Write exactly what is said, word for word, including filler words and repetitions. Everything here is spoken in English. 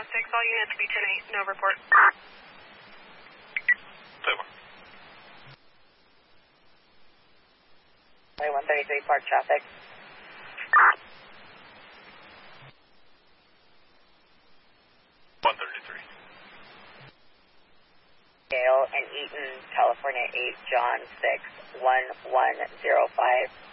Uh, six, all units, B ten eight, no report. Over. one thirty-three, park traffic. one thirty-three. Gale and Eaton, California eight, John six, one one zero five.